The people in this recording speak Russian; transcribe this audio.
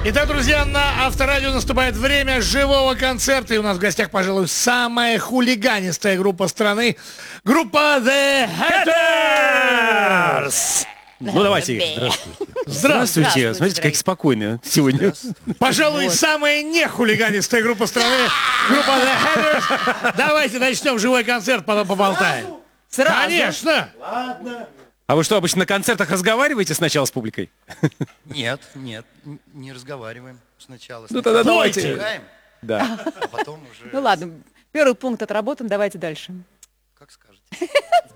Итак, друзья, на Авторадио наступает время живого концерта. И у нас в гостях, пожалуй, самая хулиганистая группа страны. Группа The Hatters. Ну давайте. Здравствуйте. Смотрите, как спокойно сегодня. Пожалуй, самая не хулиганистая группа страны. Группа The Hatters. Давайте начнем живой концерт, потом поболтаем. Сразу? Конечно. А вы что, обычно на концертах разговариваете сначала с публикой? Нет, не разговариваем сначала. Ну тогда Сначала давайте. отдыхаем, Да. а потом уже, Ну ладно, первый пункт отработан, давайте дальше. как скажете.